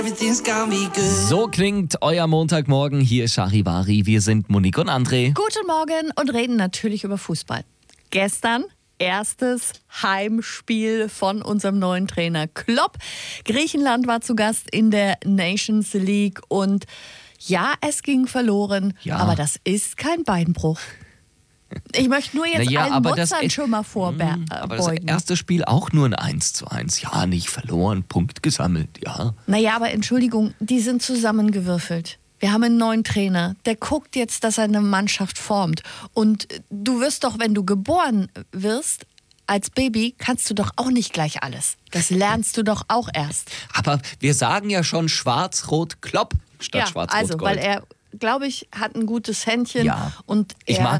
So klingt euer Montagmorgen. Hier ist Charivari. Wir sind Monique und André. Guten Morgen und reden natürlich über Fußball. Gestern erstes Heimspiel von unserem neuen Trainer Klopp. Griechenland war zu Gast in der Nations League und ja, es ging verloren, aber das ist kein Beinbruch. Ich möchte nur jetzt allen Mutzern schon mal vorbeugen. Aber das erste Spiel auch nur ein 1:1. Ja, nicht verloren, Punkt gesammelt, ja. Naja, aber Entschuldigung, die sind zusammengewürfelt. Wir haben einen neuen Trainer, der guckt jetzt, dass er eine Mannschaft formt. Und du wirst doch, wenn du geboren wirst, als Baby, kannst du doch auch nicht gleich alles. Das lernst du doch auch erst. Aber wir sagen ja schon Schwarz-Rot-Klopp statt Schwarz-Rot-Gold. Also, weil er, glaube ich, hat ein gutes Händchen. Ja, Und ich mag